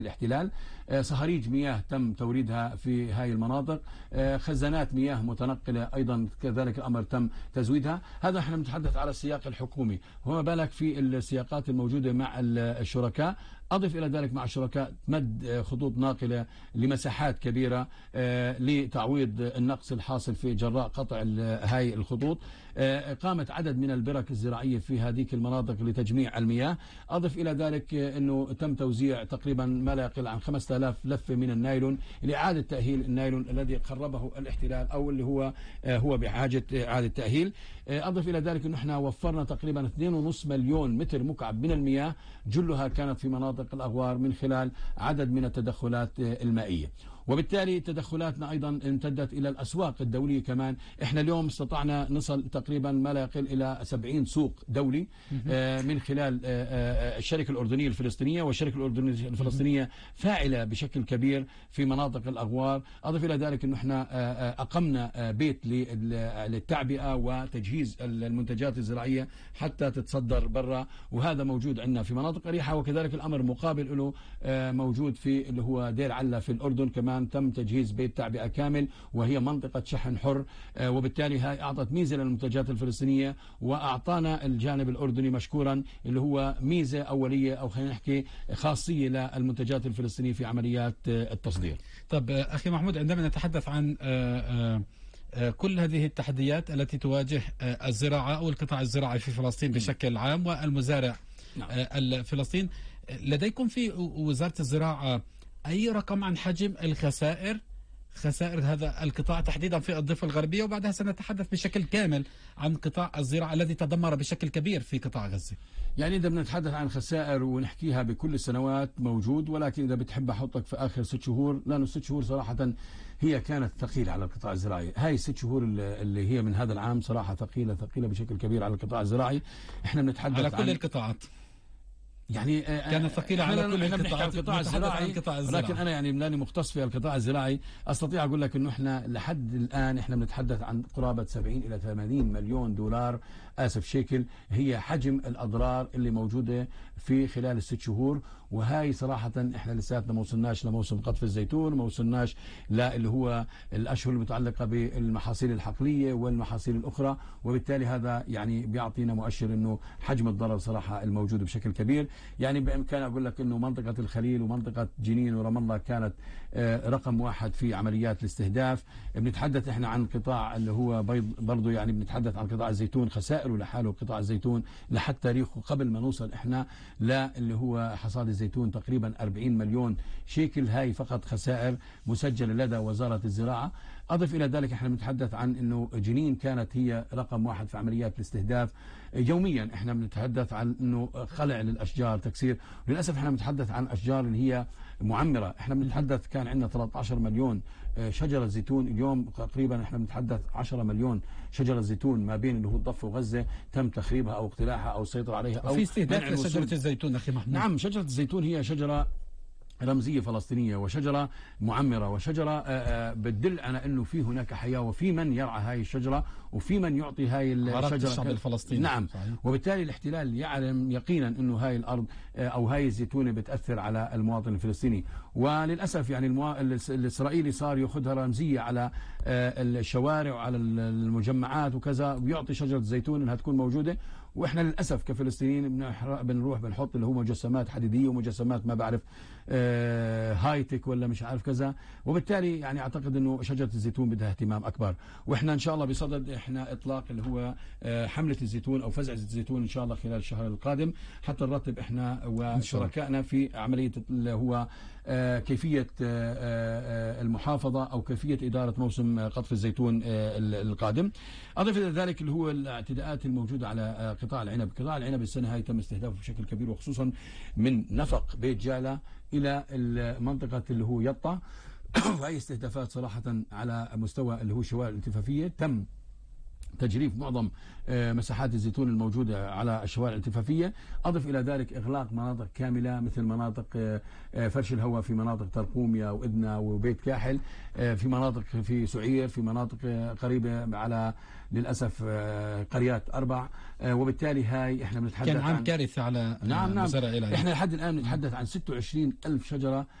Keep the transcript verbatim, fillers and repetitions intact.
الاحتلال. صهاريج مياه تم توريدها في هاي المناطق، خزانات مياه متنقلة أيضا كذلك الأمر تم تزويدها. هذا احنا بنتحدث على السياق الحكومي، وما بالك في السياقات الموجودة مع الشركاء. أضف إلى ذلك مع الشركاء مد خطوط ناقلة لمساحات كبيرة لتعويض النقص الحاصل في جراء قطع هاي الخطوط. إقامة عدد من البرك الزراعية في هذه المناطق لتجميع المياه. أضف إلى ذلك أنه تم توزيع تقريبا ما لا يقل عن خمسة آلاف لفة من النايلون لإعادة تأهيل النايلون الذي خربه الاحتلال أو اللي هو هو بحاجة إعادة تأهيل. أضف إلى ذلك أنه احنا وفرنا تقريبا اثنين ونصف مليون متر مكعب من المياه، جلها كانت في مناطق الأغوار من خلال عدد من التدخلات المائية. وبالتالي تدخلاتنا أيضا امتدت إلى الأسواق الدولية كمان. إحنا اليوم استطعنا نصل تقريبا ما لا يقل إلى سبعين سوق دولي من خلال الشركة الأردنية الفلسطينية، والشركة الأردنية الفلسطينية فاعلة بشكل كبير في مناطق الأغوار. أضف إلى ذلك أنه إحنا أقمنا بيت للتعبئة وتجهيز المنتجات الزراعية حتى تتصدر برا، وهذا موجود عندنا في مناطق أريحة. وكذلك الأمر مقابل له موجود في اللي هو دير علة في الأردن، كمان تم تجهيز بيت تعبئة كامل وهي منطقة شحن حر. وبالتالي هاي أعطت ميزة للمنتجات الفلسطينية، وأعطانا الجانب الأردني مشكورا اللي هو ميزة أولية أو خلينا نحكي خاصية للمنتجات الفلسطينية في عمليات التصدير. طب أخي محمود، عندما نتحدث عن كل هذه التحديات التي تواجه الزراعة أو القطاع الزراعي في فلسطين بشكل عام والمزارع نعم. الفلسطين، لديكم في وزارة الزراعة أي رقم عن حجم الخسائر خسائر هذا القطاع تحديدا في الضفة الغربية؟ وبعدها سنتحدث بشكل كامل عن قطاع الزراعة الذي تدمر بشكل كبير في قطاع غزة. يعني إذا بنتحدث عن خسائر ونحكيها بكل السنوات موجود، ولكن إذا بتحب أحطك في آخر ست شهور، لأنه ست شهور صراحة هي كانت ثقيلة على القطاع الزراعي. هاي الست شهور اللي هي من هذا العام صراحة ثقيلة ثقيلة بشكل كبير على القطاع الزراعي. إحنا بنتحدث على كل عن القطاعات، يعني كانت ثقيلة على كل القطاعات، القطاع الزراعي، ولكن أنا يعني لاني مختص في القطاع الزراعي أستطيع أقول لك إنه إحنا لحد الآن إحنا بنتحدث عن قرابة سبعين إلى ثمانين مليون دولار آسف شيكل هي حجم الأضرار اللي موجودة في خلال الست شهور. وهاي صراحة إحنا لساتنا ما وصلناش لموسم قطف الزيتون، ما وصلناش لا اللي هو الأشهر المتعلقة بالمحاصيل الحقلية والمحاصيل الأخرى. وبالتالي هذا يعني بيعطينا مؤشر إنه حجم الضرر صراحة الموجود بشكل كبير. يعني بإمكان أقول لك إنه منطقة الخليل ومنطقة جنين ورام الله كانت رقم واحد في عمليات الاستهداف. بنتحدث إحنا عن قطاع اللي هو برضه يعني بنتحدث عن قطاع الزيتون، خسائره لحاله قطاع الزيتون لحد تاريخه قبل ما نوصل إحنا لا اللي هو حصاد الزيتون تقريبا أربعين مليون شيكل. هاي فقط خسائر مسجلة لدى وزارة الزراعة. أضف إلى ذلك إحنا بنتحدث عن إنه جنين كانت هي رقم واحد في عمليات الاستهداف. يوميا إحنا بنتحدث عن إنه خلع للأشجار، تكسير. للأسف إحنا بنتحدث عن أشجار اللي هي معمرة. إحنا بنتحدث كان عندنا ثلاثة عشر مليون شجرة زيتون، اليوم تقريبا إحنا بنتحدث عشرة مليون شجرة زيتون ما بين اللي هو الضفة وغزة تم تخريبها أو اقتلاعها أو السيطرة عليها أو في استهداف لشجرة الزيتون. أخي محمود، نعم، شجرة الزيتون هي شجرة رمزية فلسطينية وشجرة معمرة وشجرة بتدل على أنه في هناك حياة وفي من يرعى هاي الشجرة وفي من يعطي هاي الشجرة الشعب الفلسطيني. نعم صحيح. وبالتالي الاحتلال يعلم يقينا أنه هاي الأرض أو هاي الزيتونة بتأثر على المواطن الفلسطيني. وللأسف يعني المو... الإسرائيلي صار يأخذها رمزية على الشوارع وعلى المجمعات وكذا، ويعطي شجرة الزيتون أنها تكون موجودة. واحنا للاسف كفلسطينيين بنروح بنحط اللي هو مجسمات حديديه ومجسمات ما بعرف آه هايتك ولا مش عارف كذا. وبالتالي يعني اعتقد انه شجره الزيتون بدها اهتمام اكبر. واحنا ان شاء الله بصدد احنا اطلاق اللي هو آه حمله الزيتون او فزع الزيتون ان شاء الله خلال الشهر القادم، حتى نرتب احنا وشركائنا في عمليه اللي هو آه كيفيه آه آه المحافظه او كيفيه اداره موسم قطف الزيتون آه القادم. اضف الى ذلك اللي هو الاعتداءات الموجوده على آه قطاع العنب. قطاع العنب السنة هاي تم استهدافه بشكل كبير، وخصوصا من نفق بيت جالة إلى المنطقة اللي هو يطا. وهي استهدافات صراحة على مستوى اللي هو الشوارع الالتفافية تم تجريف معظم مساحات الزيتون الموجودة على الشوارع الالتفافية. أضف إلى ذلك إغلاق مناطق كاملة مثل مناطق فرش الهواء في مناطق ترقوميا وإدنى وبيت كاحل، في مناطق في سعير، في مناطق قريبة على للأسف قريات أربع. وبالتالي هاي إحنا بنتحدث كان عام عن كارثة على نعم نعم مزارع إلهي. إحنا لحد الآن بنتحدث عن ستة وعشرين ألف شجرة